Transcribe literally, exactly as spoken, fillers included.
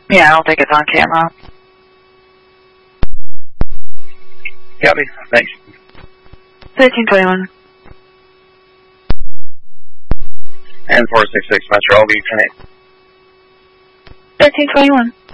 Yeah, I don't think it's on camera. Copy. Thanks. thirteen twenty-one. And four six six Metro, I'll be connected. thirteen twenty-one.